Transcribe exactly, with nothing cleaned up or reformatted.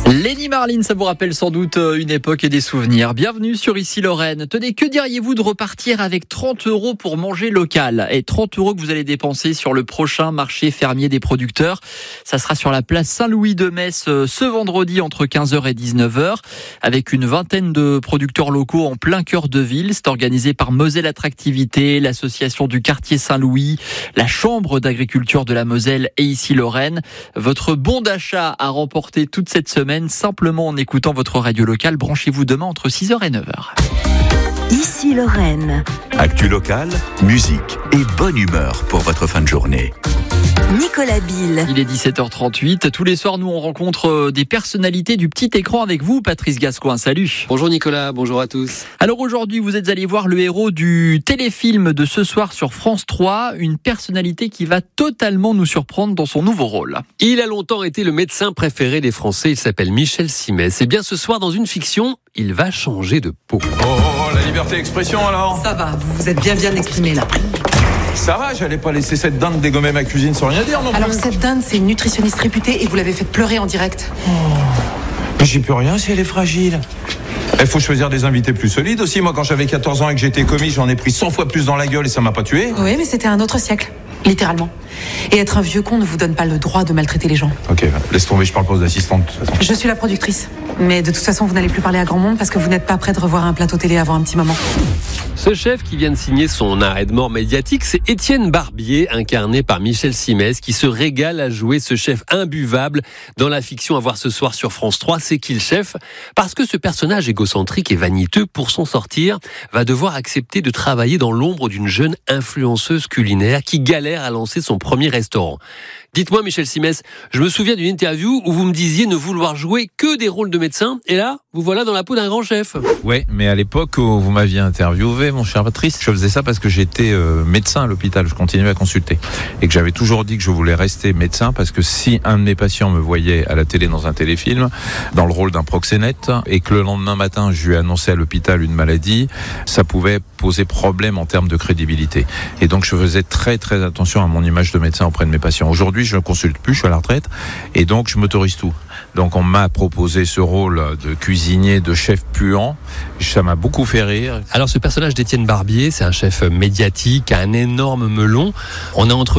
Lenny Marlin, ça vous rappelle sans doute une époque et des souvenirs. Bienvenue sur Ici Lorraine. Tenez, que diriez-vous de repartir avec trente euros pour manger local? Et trente euros que vous allez dépenser sur le prochain marché fermier des producteurs. Ça sera sur la place Saint-Louis de Metz ce vendredi entre quinze heures et dix-neuf heures avec une vingtaine de producteurs locaux en plein cœur de ville. C'est organisé par Moselle Attractivité, l'association du quartier Saint-Louis, la chambre d'agriculture de la Moselle et Ici Lorraine. Votre bon d'achat à remporter toute cette semaine simplement en écoutant votre radio locale. Branchez-vous demain entre six heures et neuf heures. Ici Lorraine. Actu locale, musique et bonne humeur pour votre fin de journée. Nicolas Bill. Il est dix-sept heures trente-huit. Tous les soirs, nous, on rencontre des personnalités du petit écran avec vous, Patrice Gascoin. Salut. Bonjour Nicolas, bonjour à tous. Alors aujourd'hui, vous êtes allé voir le héros du téléfilm de ce soir sur France trois, une personnalité qui va totalement nous surprendre dans son nouveau rôle. Il a longtemps été le médecin préféré des Français, il s'appelle Michel Simès. Et bien ce soir, dans une fiction, il va changer de peau. Oh, oh, oh, la liberté d'expression alors. Ça va, vous vous êtes bien bien exprimé là. Ça va, j'allais pas laisser cette dinde dégommer ma cuisine sans rien dire non plus. Alors cette dinde, c'est une nutritionniste réputée et vous l'avez fait pleurer en direct. Oh. Mais j'y peux rien si elle est fragile. Il faut choisir des invités plus solides aussi. Moi, quand j'avais quatorze ans et que j'étais commis, j'en ai pris cent fois plus dans la gueule et ça m'a pas tué. Oui, mais c'était un autre siècle, littéralement. Et être un vieux con ne vous donne pas le droit de maltraiter les gens. Ok, laisse tomber, je parle pas aux assistantes de toute façon. Je suis la productrice. Mais de toute façon, vous n'allez plus parler à grand monde parce que vous n'êtes pas prêt de revoir un plateau télé avant un petit moment. Ce chef qui vient de signer son arrêt de mort médiatique, c'est Étienne Barbier, incarné par Michel Simès, qui se régale à jouer ce chef imbuvable dans la fiction à voir ce soir sur France trois. C'est qui le chef? Parce que ce personnage égocentrique et vaniteux, pour s'en sortir, va devoir accepter de travailler dans l'ombre d'une jeune influenceuse culinaire qui galère à lancer son premier restaurant. Dites-moi Michel Simès, je me souviens d'une interview où vous me disiez ne vouloir jouer que des rôles de médecin, et là, vous voilà dans la peau d'un grand chef. Ouais, mais à l'époque où vous m'aviez interviewé, mon cher Patrice, je faisais ça parce que j'étais euh, médecin à l'hôpital, je continuais à consulter. Et que j'avais toujours dit que je voulais rester médecin parce que si un de mes patients me voyait à la télé dans un téléfilm, dans le rôle d'un proxénète, et que le lendemain matin, je lui annonçais à l'hôpital une maladie, ça pouvait poser problème en termes de crédibilité. Et donc je faisais très très attention à mon image de médecin auprès de mes patients. Aujourd'hui, je ne consulte plus, je suis à la retraite, et donc je m'autorise tout. Donc on m'a proposé ce rôle de cuisinier, de chef puant. Ça m'a beaucoup fait rire. Alors ce personnage d'Étienne Barbier, c'est un chef médiatique, un énorme melon. On est entre